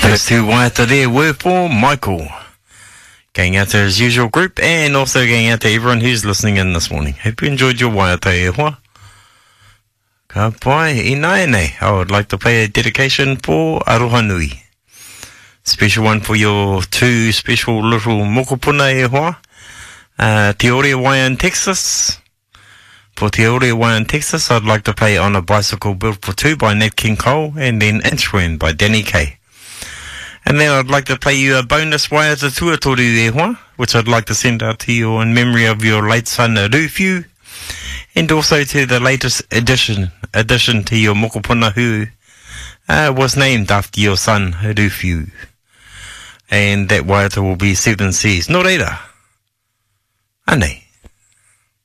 Those two waiata there were for Michael. Going out to his usual group and also going out to everyone who's listening in this morning. Hope you enjoyed your waiata e hoa. Ka pai, inaene. I would like to play a dedication for Aroha Nui. Special one for your two special little mokopuna e hoa. Te Ore Waiā in Texas. For Te Ore Waiā in Texas, I'd like to play On a Bicycle Built for Two by Nat King Cole and then Inchworm by Danny Kaye. And then I'd like to play you a bonus waiata tuatoru e hoa, which I'd like to send out to you in memory of your late son Rufiu, and also to the latest addition to your mokopuna who was named after your son Rufiu. And that waiata will be Seven Seas. Nō reira. Anei.